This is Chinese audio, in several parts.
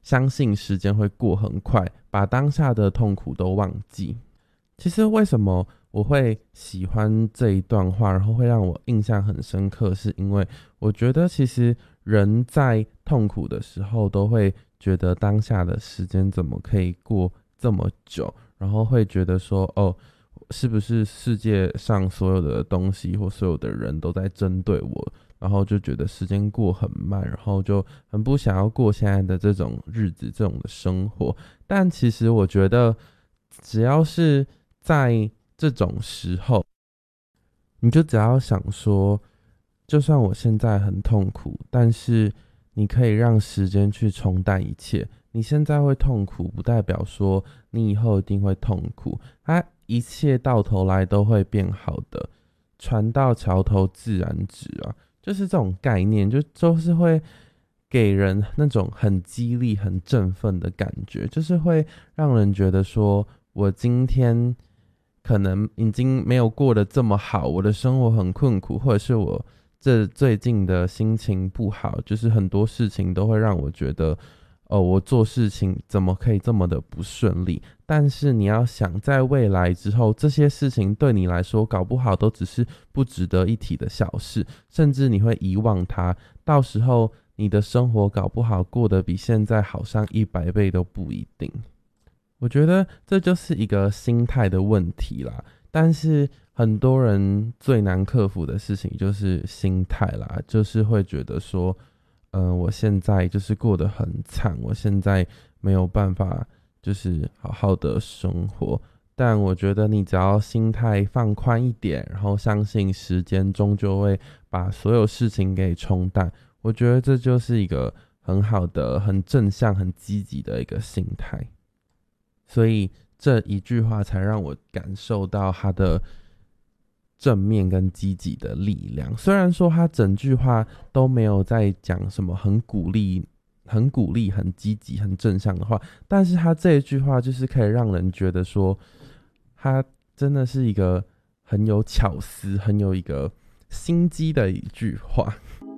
相信时间会过很快，把当下的痛苦都忘记。其实为什么我会喜欢这一段话，然后会让我印象很深刻，是因为我觉得其实人在痛苦的时候都会觉得当下的时间怎么可以过这么久，然后会觉得说是不是世界上所有的东西或所有的人都在针对我，然后就觉得时间过很慢，然后就很不想要过现在的这种日子，这种的生活。但其实我觉得只要是在这种时候，你就只要想说，就算我现在很痛苦，但是你可以让时间去冲淡一切。你现在会痛苦，不代表说你以后一定会痛苦，它一切到头来都会变好的。船到桥头自然直啊，就是这种概念，就是会给人那种很激励、很振奋的感觉，就是会让人觉得说，我今天可能已经没有过得这么好，我的生活很困苦，或者是我最近的心情不好，就是很多事情都会让我觉得我做事情怎么可以这么的不顺利。但是你要想，在未来之后，这些事情对你来说搞不好都只是不值得一提的小事，甚至你会遗忘它，到时候你的生活搞不好过得比现在好上100倍都不一定。我觉得这就是一个心态的问题啦，但是很多人最难克服的事情就是心态啦，就是会觉得说我现在就是过得很惨，我现在没有办法就是好好的生活。但我觉得你只要心态放宽一点，然后相信时间终究会把所有事情给冲淡，我觉得这就是一个很好的、很正向、很积极的一个心态。所以这一句话才让我感受到它的正面跟积极的力量。虽然说他整句话都没有在讲什么很鼓励、很积极、很正向的话，但是他这一句话就是可以让人觉得说，他真的是一个很有巧思、很有一个心机的一句话。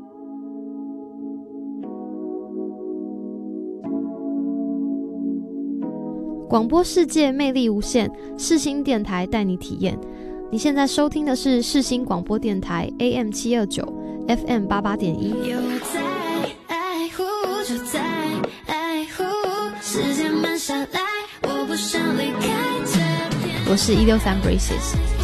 广播世界魅力无限，世新电台带你体验。你现在收听的是世新广播电台 AM729 FM88.1。有在爱护，就在爱护，时间慢下来，我不想离开这片。我是163 Braces。